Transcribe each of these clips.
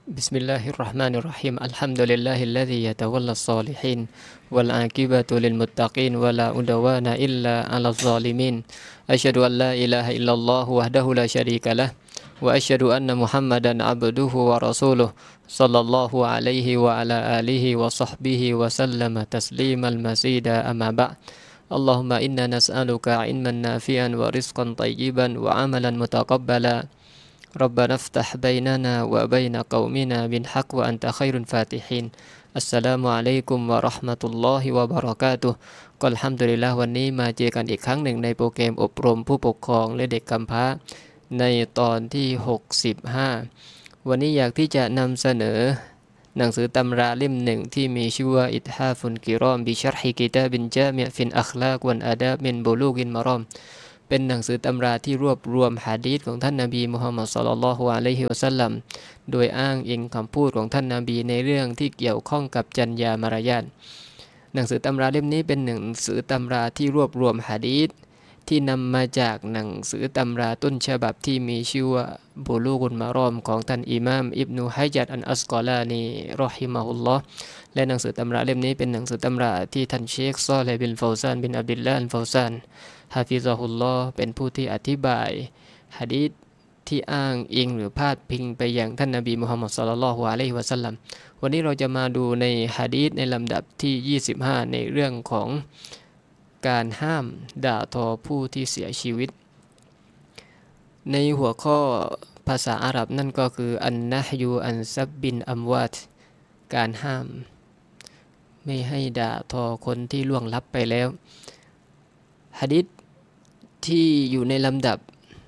بسم الله الرحمن الرحيم الحمد لله الذي يتولى الصالحين والعاقبة للمتقين ولا عدوان إلا على الظالمين أشهد أن لا إله إلا الله وحده لا شريك له وأشهد أن محمدا عبده ورسوله صلى الله عليه وعلى آله وصحبه وسلم تسليما مزيدا أما بعد اللهم إنا نسألك علما نافعا ورزقا طيبا وعملا متقبلا ربنا افتح بيننا وبين قومنا بالحق وأنت خير الفاتحينอัสสลามุอะลัยกุมวะเราะห์มะตุลลอฮิวะบะเราะกาตุฮ์ก็อัลฮัมดุลิลลาห์วันนี้มาเจอกันอีกครั้งหนึ่งในโปรแกรมอบรมผู้ปกครองและเด็กกำพร้าในตอนที่65วันนี้อยากที่จะนำเสนอหนังสือตำราเล่มหนึ่งที่มีชื่อว่าอิทฮาฟุนกิรอมบิชัรฮิกิตาบินจามิอฟินอัคลากวันอาดาบมินบุลูกินมารอมเป็นหนังสือตำราที่รวบรวมหะดีษของท่านนบีมุฮัมมัดศ็อลลัลลอฮุอะลัยฮิวะซัลลัมโดยอ้างอิงคำพูดของท่านนบีในเรื่องที่เกี่ยวข้องกับจรรยามารยาทหนังสือตำราเล่มนี้เป็นหนังสือตำราที่รวบรวมหะดีษที่นำมาจากหนังสือตำราต้นฉบับที่มีชื่อว่าบุลูกุลมารอมของท่านอิมามอิบนุฮะญัรอัลอัสกอลานีรอฮิมะฮุลลอฮ์และหนังสือตำราเล่มนี้เป็นหนังสือตำราที่ท่านเชคซอลิฮ์บินฟาวซานบินอับดุลลาห์อัลฟาวซานฮาฟิซะฮุลลอฮ์เป็นผู้ที่อธิบายหะดีษที่อ้างอิงหรือพาดพิงไปยังท่านนบีมุฮัมมัดศ็อลลัลลอฮุอะลัยฮิวะซัลลัมวันนี้เราจะมาดูในหะดีษในลำดับที่25ในเรื่องของการห้ามด่าทอผู้ที่เสียชีวิตในหัวข้อภาษาอาหรับนั่นก็คืออันนะฮยูอันซับบินอัมวาตการห้ามไม่ให้ด่าทอคนที่ล่วงลับไปแล้วหะดีษที่อยู่ในลำดับ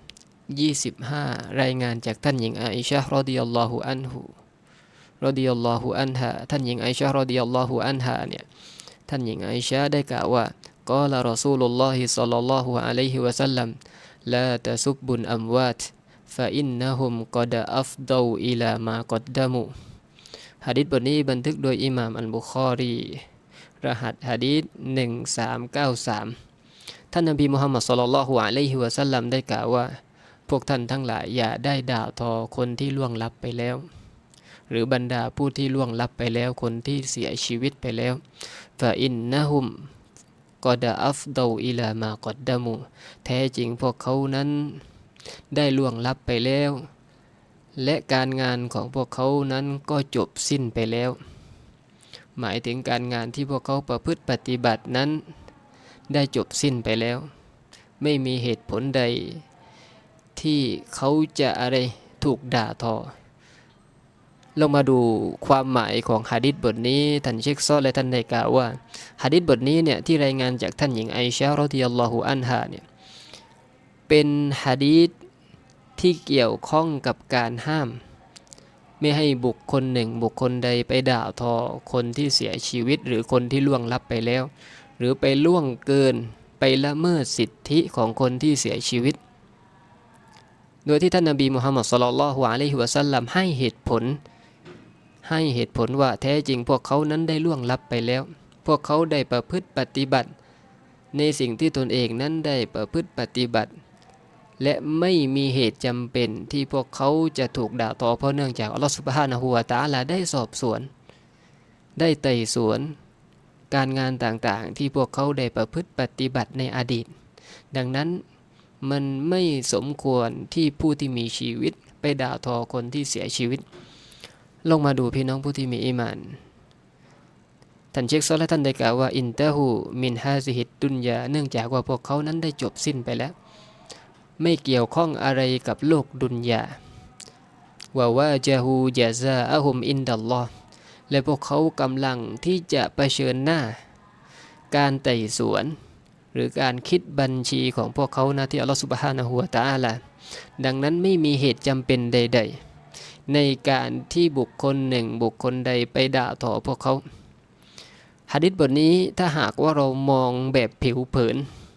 25รายงานจากท่านหญิงอาอิชะฮ์รอฎิยัลลอฮุอันฮุรอฎิยัลลอฮุอันฮาท่านหญิงอาอิชะฮ์รอฎิยัลลอฮุอันฮาเนี่ยท่านหญิงอาอิชะฮ์ได้กล่าวว่ากอลารอซูลุลลอฮิศ็อลลัลลอฮุอะลัยฮิวะซัลลัมลาตะซุบบุนอัมวาตฟะอินนะฮุมกอดอัฟฎออิลามากอดดะมุหะดีษบทนี้บันทึกโดยอิหม่ามอัลบุคอรีรหัสหะดีษ1393ท่านนบีมุฮัมมัดศ็อลลัลลอฮุอะลัยฮิวะซัลลัมได้กล่าวว่าพวกท่านทั้งหลายอย่าได้ด่าทอคนที่ล่วงลับไปแล้วหรือบรรดาผู้ที่ล่วงลับไปแล้วคนที่เสียชีวิตไปแล้วฟะอินนะฮุมกอดอัฟฎออิลามากอดดะมุแท้จริงพวกเขานั้นได้ล่วงลับไปแล้วและการงานของพวกเขานั้นก็จบสิ้นไปแล้วหมายถึงการงานที่พวกเขาประพฤติปฏิบัตินั้นได้จบสิ้นไปแล้วไม่มีเหตุผลใดที่เขาจะถูกด่าทอลองมาดูความหมายของหะดีษบทนี้ท่านเชคซอและท่านได้กล่าวว่าหะดีษบทนี้เนี่ยที่รายงานจากท่านหญิงอาอิชะฮ์รอฎิยัลลอฮุอันฮาเนี่ยเป็นหะดีษที่เกี่ยวข้องกับการห้ามไม่ให้บุคคลหนึ่งบุคคลใดไปด่าทอคนที่เสียชีวิตหรือคนที่ล่วงลับไปแล้วหรือไปล่วงเกินไปละเมิดสิทธิของคนที่เสียชีวิตโดยที่ท่านนบีมุฮัมมัดศ็อลลัลลอฮุอะลัยฮิวะซัลลัมให้เหตุผลว่าแท้จริงพวกเขานั้นได้ล่วงลับไปแล้วพวกเขาได้ประพฤติปฏิบัติในสิ่งที่ตนเองนั้นได้ประพฤติปฏิบัติและไม่มีเหตุจำเป็นที่พวกเขาจะถูกด่าทอเพราะเนื่องจากอัลลอฮฺซุบฮานะฮูวะตะอาลาได้สอบสวนได้ไต่สวนการงานต่างๆที่พวกเขาได้ประพฤติปฏิบัติในอดีตดังนั้นมันไม่สมควรที่ผู้ที่มีชีวิตไปด่าทอคนที่เสียชีวิตลงมาดูพี่น้องผู้ที่มีอีหม่านท่านเชคซอลและท่านได้กล่าวว่าอินตะฮูมินฮาซิฮิดดุนยาเนื่องจากว่าพวกเขานั้นได้จบสิ้นไปแล้วไม่เกี่ยวข้องอะไรกับโลกดุนยาวะวาจาฮูญะซาอะฮุมอินดัลลอฮ์และพวกเขากำลังที่จะเผชิญหน้าการไต่สวนหรือการคิดบัญชีของพวกเขานะที่อัลลอฮฺซุบฮานะฮูวะตะอาลาดังนั้นไม่มีเหตุจำเป็นใดๆในการที่บุคคลหนึ่งบุคคลใดไปด่าทอพวกเขาหะดีษบทนี้ถ้าหากว่าเรามองแบบผิวเผิน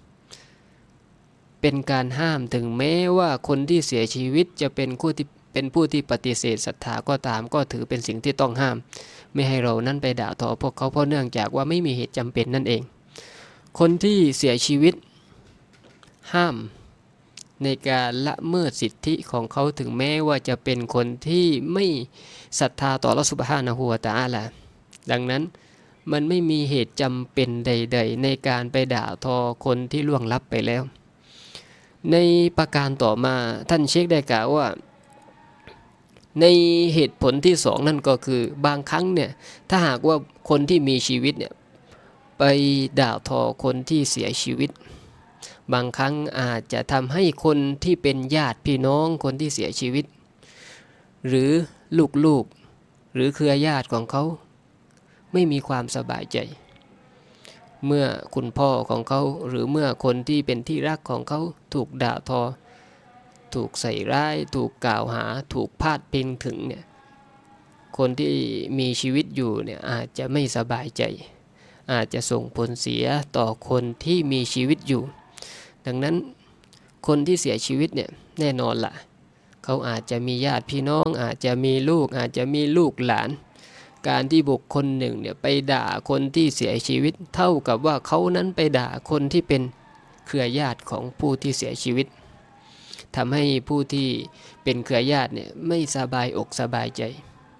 เป็นการห้ามถึงแม้ว่าคนที่เสียชีวิตจะเป็นผู้ที่ปฏิเสธศรัทธาก็ตามก็ถือเป็นสิ่งที่ต้องห้ามไม่ให้เรานั้นไปด่าทอพวกเขาเพราะเนื่องจากว่าไม่มีเหตุจำเป็นนั่นเองคนที่เสียชีวิตห้ามในการละเมิดสิทธิของเขาถึงแม้ว่าจะเป็นคนที่ไม่ศรัทธาต่ออัลเลาะห์ซุบฮานะฮูวะตะอาลาดังนั้นมันไม่มีเหตุจำเป็นใดๆในการไปด่าทอคนที่ล่วงลับไปแล้วในประการต่อมาท่านเชคได้กล่าวว่าในเหตุผลที่สองนั่นก็คือบางครั้งเนี่ยถ้าหากว่าคนที่มีชีวิตเนี่ยไปด่าทอคนที่เสียชีวิตบางครั้งอาจจะทำให้คนที่เป็นญาติพี่น้องคนที่เสียชีวิตหรือลูกๆหรือเครือญาติของเขาไม่มีความสบายใจเมื่อคุณพ่อของเขาหรือเมื่อคนที่เป็นที่รักของเขาถูกด่าทอถูกใส่ร้ายถูกกล่าวหาถูกพาดพิงถึงเนี่ยคนที่มีชีวิตอยู่เนี่ยอาจจะไม่สบายใจอาจจะส่งผลเสียต่อคนที่มีชีวิตอยู่ดังนั้นคนที่เสียชีวิตเนี่ยแน่นอนล่ะเขาอาจจะมีญาติพี่น้องอาจจะมีลูกอาจจะมีลูกหลานการที่บุคคลหนึ่งเนี่ยไปด่าคนที่เสียชีวิตเท่ากับว่าเขานั้นไปด่าคนที่เป็นเครือญาติของผู้ที่เสียชีวิตทำให้ผู้ที่เป็นเครือญาติเนี่ยไม่สบายอกสบายใจ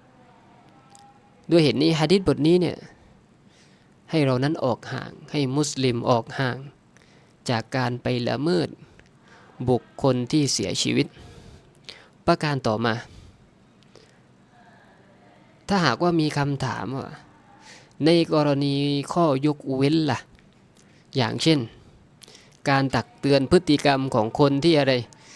ด้วยเหตุนี้หะดีษบทนี้เนี่ยให้เรานั้นออกห่างให้มุสลิมออกห่างจากการไปละเมิดบุคคลที่เสียชีวิตประการต่อมาถ้าหากว่ามีคำถามว่าในกรณีข้อยกเว้นล่ะอย่างเช่นการตักเตือนพฤติกรรมของคนที่อะไร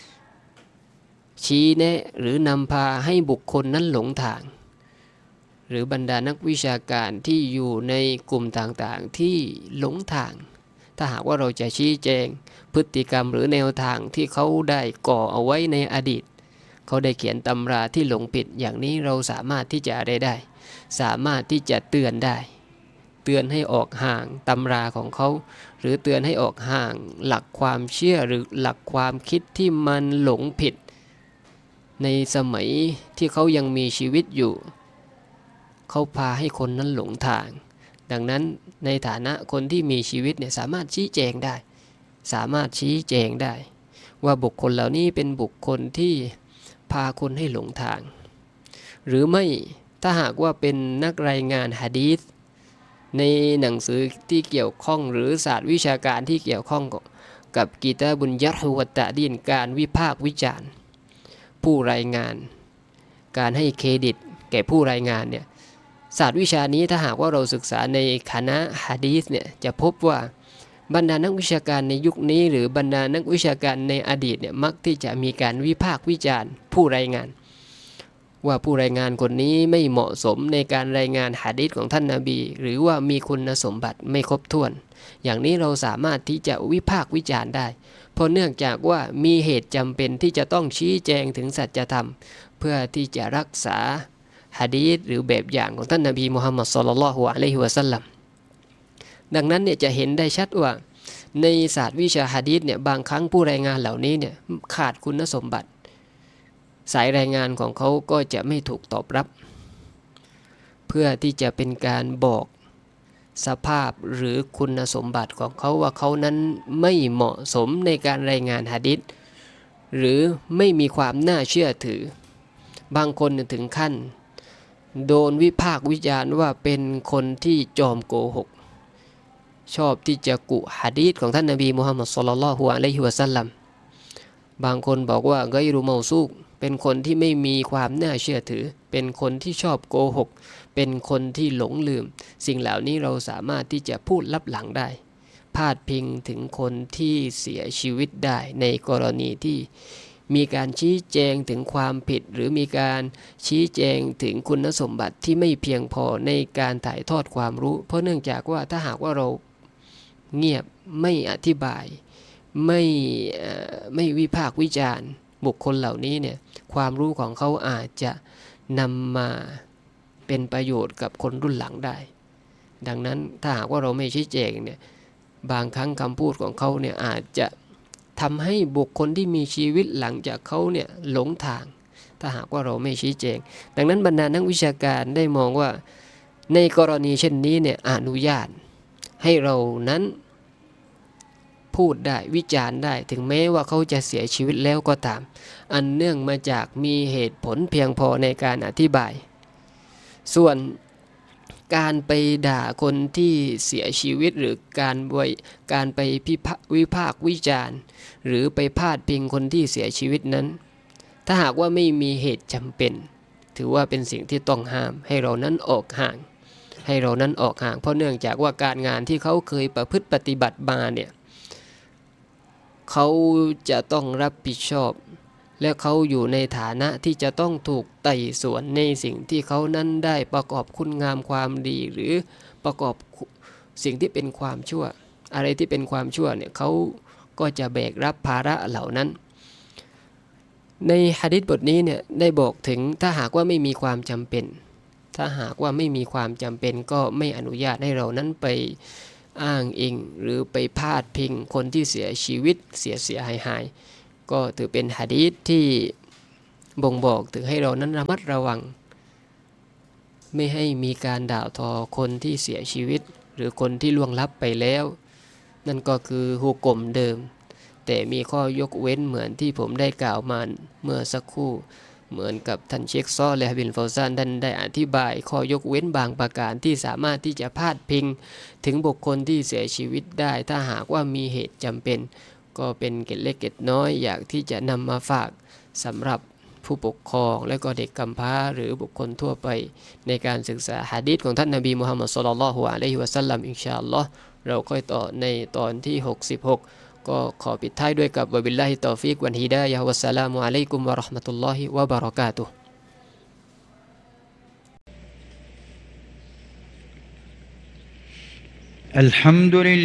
ชี้แนะหรือนำพาให้บุคคลนั้นหลงทางหรือบรรดานักวิชาการที่อยู่ในกลุ่มต่างๆที่หลงทางถ้าหากว่าเราจะชี้แจงพฤติกรรมหรือแนวทางที่เขาได้ก่อเอาไว้ในอดีตเขาได้เขียนตำราที่หลงผิดอย่างนี้เราสามารถที่จะได้สามารถที่จะเตือนได้เตือนให้ออกห่างตำราของเขาหรือเตือนให้ออกห่างหลักความเชื่อหรือหลักความคิดที่มันหลงผิดในสมัยที่เขายังมีชีวิตอยู่เขาพาให้คนนั้นหลงทางดังนั้นในฐานะคนที่มีชีวิตเนี่ยสามารถชี้แจงได้สามารถชี้แจงได้ว่าบุคคลเหล่านี้เป็นบุคคลที่พาคนให้หลงทางหรือไม่ถ้าหากว่าเป็นนักรายงานหะดีษในหนังสือที่เกี่ยวข้องหรือศาสตร์วิชาการที่เกี่ยวข้องกับกิตาบุญยัรฮุวัตตะดีนการวิพากษ์วิจารณ์ผู้รายงานการให้เครดิตแก่ผู้รายงานเนี่ยศาสตร์วิชานี้ถ้าหากว่าเราศึกษาในคณะหะดีษเนี่ยจะพบว่าบรรดานักวิชาการในยุคนี้หรือบรรดานักวิชาการในอดีตเนี่ยมักที่จะมีการวิพากษ์วิจารณ์ผู้รายงานว่าผู้รายงานคนนี้ไม่เหมาะสมในการรายงานหะดีษของท่านนบีหรือว่ามีคุณสมบัติไม่ครบถ้วนอย่างนี้เราสามารถที่จะวิพากษ์วิจารณ์ได้เพราะเนื่องจากว่ามีเหตุจำเป็นที่จะต้องชี้แจงถึงสัจธรรมเพื่อที่จะรักษาหะดีษหรือแบบอย่างของท่านนบีมุฮัมมัดศ็อลลัลลอฮุอะลัยฮิวะซัลลัมดังนั้นเนี่ยจะเห็นได้ชัดว่าในศาสตร์วิชาหะดีษเนี่ยบางครั้งผู้รายงานเหล่านี้เนี่ยขาดคุณสมบัติสายรายงานของเขาก็จะไม่ถูกตอบรับเพื่อที่จะเป็นการบอกสภาพหรือคุณสมบัติของเขาว่าเขานั้นไม่เหมาะสมในการรายงานหะดีษหรือไม่มีความน่าเชื่อถือบางคนถึงขั้นโดนวิพากษ์วิจารณ์ว่าเป็นคนที่จอมโกหกชอบที่จะกุหะดีษของท่านนบีมุฮัมมัดศ็อลลัลลอฮุอะลัยฮิวะซัลลัมบางคนบอกว่ากัยรุเมาซูกเป็นคนที่ไม่มีความน่าเชื่อถือเป็นคนที่ชอบโกหกเป็นคนที่หลงลืมสิ่งเหล่านี้เราสามารถที่จะพูดลับหลังได้พาดพิงถึงคนที่เสียชีวิตได้ในกรณีที่มีการชี้แจงถึงความผิดหรือมีการชี้แจงถึงคุณสมบัติที่ไม่เพียงพอในการถ่ายทอดความรู้เพราะเนื่องจากว่าถ้าหากว่าเราเงียบไม่อธิบายไม่วิพากษ์วิจารณ์บุคคลเหล่านี้เนี่ยความรู้ของเขาอาจจะนำมาเป็นประโยชน์กับคนรุ่นหลังได้ดังนั้นถ้าหากว่าเราไม่ชี้แจงเนี่ยบางครั้งคำพูดของเขาเนี่ยอาจจะทำให้บุคคลที่มีชีวิตหลังจากเขาเนี่ยหลงทางถ้าหากว่าเราไม่ชี้แจงดังนั้นบรรดานักวิชาการได้มองว่าในกรณีเช่นนี้เนี่ยอนุญาตให้เรานั้นพูดได้วิจารณ์ได้ถึงแม้ว่าเขาจะเสียชีวิตแล้วก็ตามอันเนื่องมาจากมีเหตุผลเพียงพอในการอธิบายส่วนการไปด่าคนที่เสียชีวิตหรือการไปวิพากษ์วิจารณ์หรือไปพาดพิงคนที่เสียชีวิตนั้นถ้าหากว่าไม่มีเหตุจำเป็นถือว่าเป็นสิ่งที่ต้องห้ามให้เรานั้นออกห่างเพราะเนื่องจากว่าการงานที่เขาเคยประพฤติปฏิบัติมาเนี่ยเขาจะต้องรับผิดชอบและเขาอยู่ในฐานะที่จะต้องถูกไต่สวนในสิ่งที่เขานั้นได้ประกอบคุณงามความดีหรือประกอบสิ่งที่เป็นความชั่วอะไรที่เป็นความชั่วเนี่ยเขาก็จะแบกรับภาระเหล่านั้นในหะดีษบทนี้เนี่ยได้บอกถึงถ้าหากว่าไม่มีความจำเป็นก็ไม่อนุญาตให้เรานั้นไปอ้างอิงหรือไปพาดพิงคนที่เสียชีวิตเสียหายก็ถือเป็นหะดีษที่บ่งบอกถึงให้เรานั้นระมัดระวังไม่ให้มีการด่าทอคนที่เสียชีวิตหรือคนที่ล่วงลับไปแล้วนั่นก็คือฮุกมเดิมแต่มีข้อยกเว้นเหมือนที่ผมได้กล่าวมาเมื่อสักครู่เหมือนกับท่านเชคซอและบินฟาวซานท่านได้อธิบายข้อยกเว้นบางประการที่สามารถที่จะพาดพิงถึงบุคคลที่เสียชีวิตได้ถ้าหากว่ามีเหตุจำเป็นก็เป็นเกร็ดเล็กเกร็ดน้อยอยากที่จะนำมาฝากสำหรับผู้ปกครองและก็เด็กกำพร้าหรือบุคคลทั่วไปในการศึกษาหะดีษของท่านนบีมุฮัมมัดศ็อลลัลลอฮุอะลัยฮิวะซัลลัมอินชาอัลลอฮ์เราค่อยต่อในตอนที่66ก็ขอปิดท้ายด้วยกับวะบิลลาฮิตอฟิกวันฮิดายะฮ์วัสสลามุอะลัยกุมวะเราะห์มะตุลลอฮิวะบะเราะกาตุฮ์ الحمد لله